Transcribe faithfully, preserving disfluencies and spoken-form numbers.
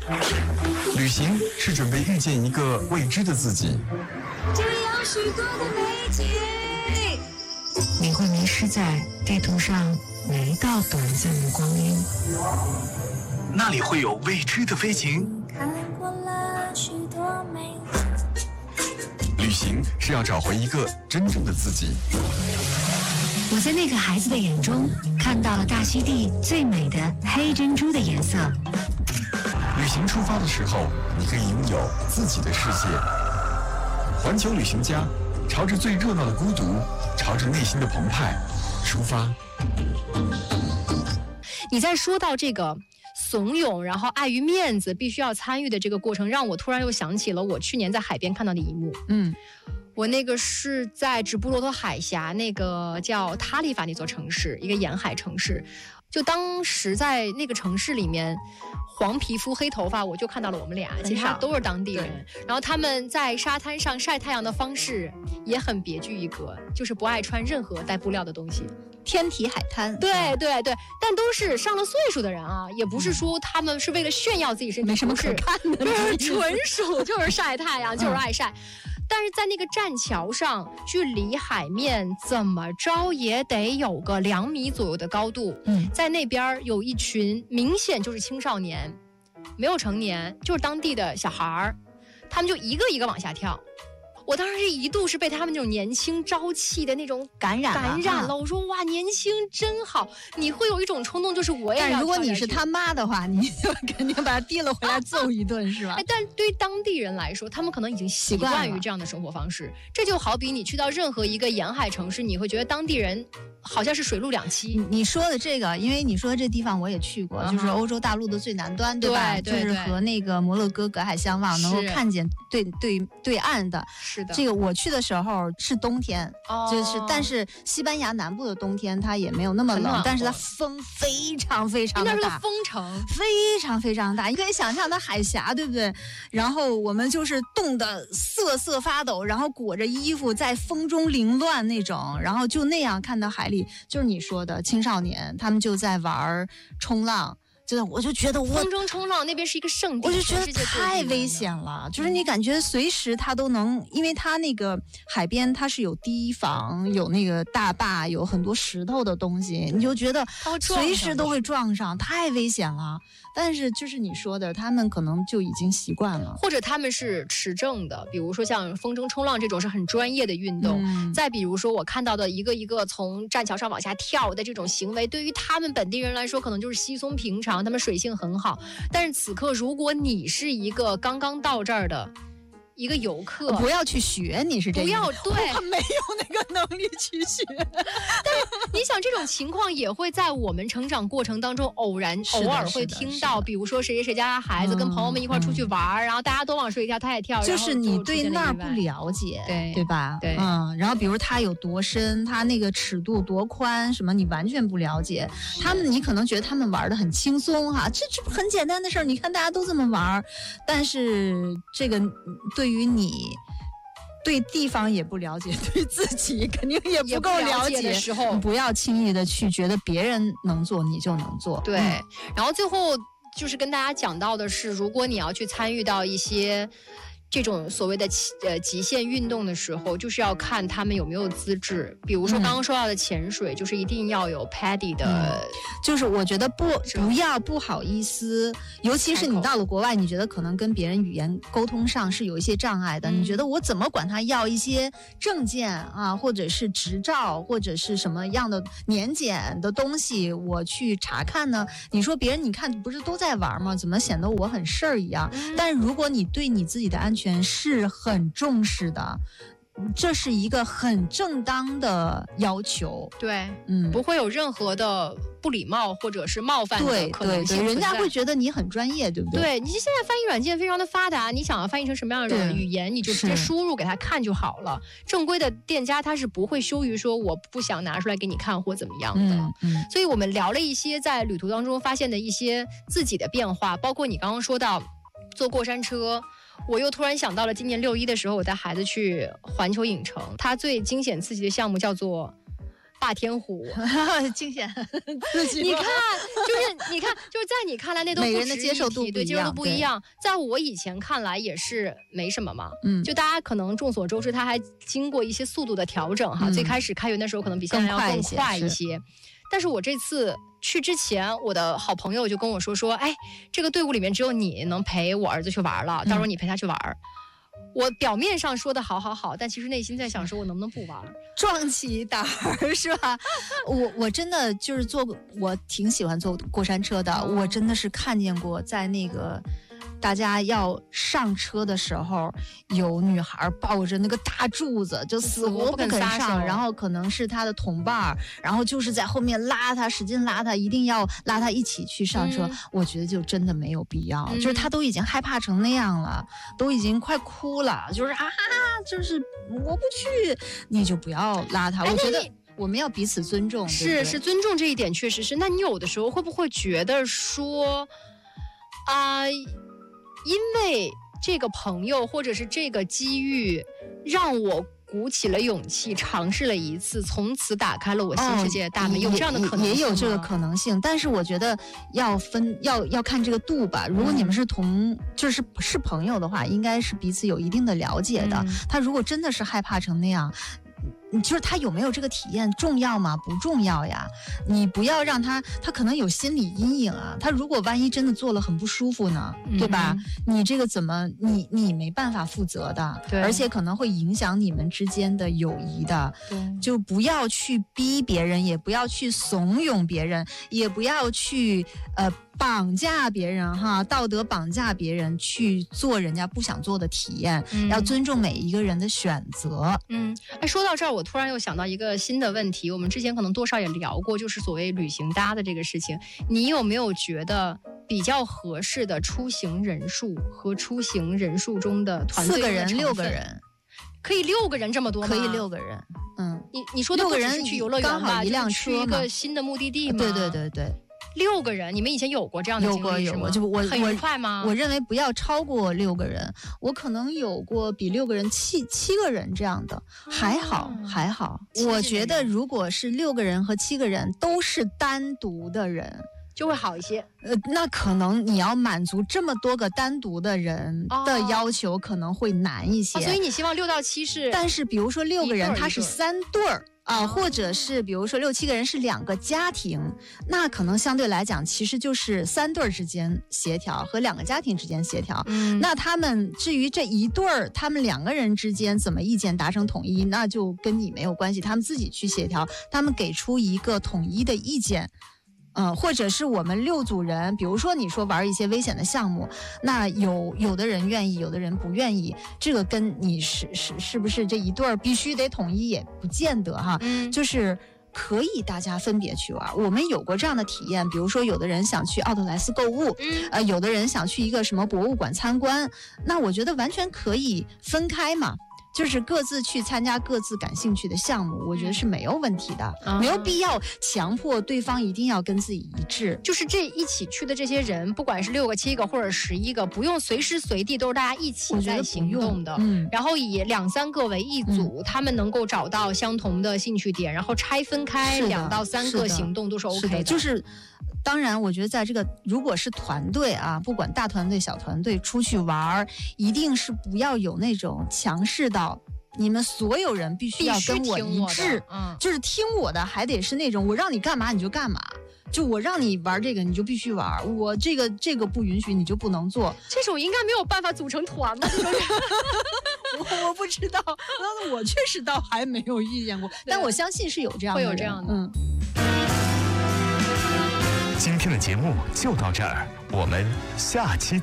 旅行是准备遇见一个未知的自己。 这样许多的美景， 你会迷失在地图上每一道短暂的光阴。 那里会有未知的飞行。 看过了许多美景。 旅行是要找回一个真正的自己。 我在那个孩子的眼中看到了大溪地最美的黑珍珠的颜色。 旅行出发的时候，你可以拥有自己的世界。环球旅行家，朝着最热闹的孤独，朝着内心的澎湃出发。 你在说到这个怂恿，然后碍于面子必须要参与的这个过程，让我突然又想起了我去年在海边看到的一幕。 嗯， 我那个是在直布罗陀海峡，那个叫塔里法那座城市，一个沿海城市。就当时在那个城市里面，黄皮肤黑头发，我就看到了我们俩，其实都是当地人。然后他们在沙滩上晒太阳的方式也很别具一格，就是不爱穿任何带布料的东西。 天体海滩， 对对对，但都是上了岁数的人啊，也不是说他们是为了炫耀自己身体， 没什么可看的， 就是纯属就是晒太阳，就是爱晒。但是在那个栈桥上，距离海面怎么着也得有个两米左右的高度。 嗯， 在那边有一群明显就是青少年，没有成年，就是当地的小孩儿，他们就一个一个往下跳。我当时一度是被他们那种年轻朝气的那种感染感染了。我说哇，年轻真好，你会有一种冲动，就是我也要。 但如果你是他妈的话，你就肯定把他提了回来揍一顿，是吧？ 哎，但对于当地人来说，他们可能已经习惯于这样的生活方式。这就好比你去到任何一个沿海城市，你会觉得当地人好像是水陆两栖。 你你说的这个，因为你说的这地方我也去过，嗯、就是欧洲大陆的最南端，对吧？ 对对对， 就是和那个摩洛哥隔海相望，能够看见对对对岸的。 是的， 这个我去的时候是冬天， 哦、 就是但是西班牙南部的冬天它也没有那么冷，但是它风非常非常的大， 应该是个风城， 非常非常大。你可以想象它海峡，对不对？然后我们就是冻得瑟瑟发抖，然后裹着衣服在风中凌乱那种，然后就那样看到海里，就是你说的青少年，他们就在玩冲浪。真的，我就觉得我风中冲浪那边是一个圣地， 我就觉得太危险了。就是你感觉随时它都能，因为它那个海边它是有堤防，有那个大坝，有很多石头的东西，你就觉得随时都会撞上，太危险了。但是就是你说的，他们可能就已经习惯了， 或者他们是持证的，比如说像风筝冲浪这种是很专业的运动。嗯、再比如说我看到的一个一个从栈桥上往下跳的这种行为，对于他们本地人来说可能就是稀松平常，他们水性很好。但是此刻如果你是一个刚刚到这儿的一个游客， 不要去学，你是这个， 不要对， 他没有那个能力去学。 但是你想，这种情况也会在我们成长过程当中偶然偶尔会听到，比如说谁谁谁家孩子跟朋友们一块出去玩，嗯、然后大家都往水里跳，他也跳， 就是你对那儿不了解， 对对吧？ 对， 嗯，然后比如它有多深，它那个尺度多宽，什么你完全不了解。他们你可能觉得他们玩的很轻松哈，这这不很简单的事儿，你看大家都这么玩，但是这个对。对于你对地方也不了解，对自己肯定也不够了解的时候， 不要轻易的去觉得别人能做你就能做。 对，嗯、然后最后就是跟大家讲到的是，如果你要去参与到一些这种所谓的呃极限运动的时候，就是要看他们有没有资质。比如说刚刚说到的潜水，嗯、就是一定要有 P A D I 的、嗯， 就是我觉得不不要不好意思，尤其是你到了国外，你觉得可能跟别人语言沟通上是有一些障碍的。嗯、你觉得我怎么管他要一些证件啊，或者是执照，或者是什么样的年检的东西，我去查看呢？你说别人你看不是都在玩吗？怎么显得我很事儿一样？嗯、但是如果你对你自己的安全是很重视的，这是一个很正当的要求。 对，嗯，不会有任何的不礼貌或者是冒犯的可能性。 对对对，人家会觉得你很专业，对不对？ 对，你现在翻译软件非常的发达，你想要翻译成什么样的语言，你就直接输入给他看就好了。正规的店家他是不会羞于说我不想拿出来给你看或怎么样的。嗯嗯，所以我们聊了一些在旅途当中发现的一些自己的变化，包括你刚刚说到坐过山车。我又突然想到了今年六一的时候，我带孩子去环球影城，它最惊险刺激的项目叫做霸天虎， 惊险。 你看，就是你看，就是在你看来那都不每个人的接受度不一样， 对，接受度不一样。在我以前看来也是没什么嘛， 嗯， 就大家可能众所周知，它还经过一些速度的调整哈。 嗯、 最开始开园的时候可能比现在要更快一些，但是我这次去之前，我的好朋友就跟我说说，哎，这个队伍里面只有你能陪我儿子去玩了，到时候你陪他去玩。嗯，我表面上说的好好好，但其实内心在想说我能不能不玩， 壮起胆儿是吧？我我真的就是坐，我挺喜欢坐过山车的，嗯、我真的是看见过在那个大家要上车的时候，有女孩抱着那个大柱子就死活不肯上，然后可能是她的同伴，然后就是在后面拉她，使劲拉她，一定要拉她一起去上车。嗯、我觉得就真的没有必要，嗯、就是她都已经害怕成那样了，都已经快哭了，就是啊，就是我不去，你就不要拉她。我觉得我们要彼此尊重， 是对对是尊重这一点确实是。那你有的时候会不会觉得说啊？呃因为这个朋友或者是这个机遇，让我鼓起了勇气尝试了一次，从此打开了我新世界的大门。哦、有这样的可能性吗？ 也有这个可能性，但是我觉得要分要要看这个度吧。如果你们是同、嗯、就是是朋友的话，应该是彼此有一定的了解的。嗯、他如果真的是害怕成那样。就是他有没有这个体验重要吗？不重要呀。你不要让他，他可能有心理阴影啊。他如果万一真的做了很不舒服呢，嗯、对吧？你这个怎么你你没办法负责的，对，而且可能会影响你们之间的友谊的。对，就不要去逼别人，也不要去怂恿别人，也不要去呃。绑架别人哈，道德绑架别人去做人家不想做的体验，嗯、要尊重每一个人的选择。 嗯，哎，说到这儿，我突然又想到一个新的问题，我们之前可能多少也聊过，就是所谓旅行搭的这个事情。你有没有觉得比较合适的出行人数和出行人数中的团队四个人、六个人？ 可以六个人这么多吗？ 可以六个人。嗯， 你你说的不只是去游乐园吧？ 刚好一辆车嘛， 去一个新的目的地吗？ 对对对对。 六个人，你们以前有过这样的经历是吗？ 有过有过，就我很愉快吗？ 我认为不要超过六个人，我可能有过比六个人七七个人这样的，还好、啊、还好。我觉得如果是六个人和七个人都是单独的人， 就会好一些。 呃，那可能你要满足这么多个单独的人的要求，可能会难一些。 哦哦、所以你希望六到七是？ 但是比如说六个人，他是三对儿。啊，或者是比如说六七个人是两个家庭，那可能相对来讲其实就是三对儿之间协调和两个家庭之间协调。嗯，那他们至于这一对儿，他们两个人之间怎么意见达成统一，那就跟你没有关系，他们自己去协调，他们给出一个统一的意见。嗯，或者是我们六组人，比如说你说玩一些危险的项目，那有有的人愿意，有的人不愿意，这个跟你是是是不是这一对儿必须得统一也不见得哈，嗯，就是可以大家分别去玩。我们有过这样的体验，比如说有的人想去奥特莱斯购物，嗯，呃，有的人想去一个什么博物馆参观，那我觉得完全可以分开嘛。就是各自去参加各自感兴趣的项目，我觉得是没有问题的，嗯、没有必要强迫对方一定要跟自己一致。 就是这一起去的这些人，不管是六个、七个或者十一个，不用随时随地都是大家一起在行动的。嗯，然后以两三个为一组，嗯、他们能够找到相同的兴趣点，然后拆分开两到三个行动都是 OK 的。 是的，就是。当然，我觉得在这个如果是团队啊，不管大团队、小团队出去玩，一定是不要有那种强势到你们所有人必须要跟我一致，嗯，就是听我的，还得是那种我让你干嘛你就干嘛，就我让你玩这个你就必须玩，我这个这个不允许你就不能做， 这种应该没有办法组成团吧？ 我我不知道，我确实倒还没有遇见过，但我相信是有这样的人， 会有这样的，嗯。 今天的节目就到这儿，我们下期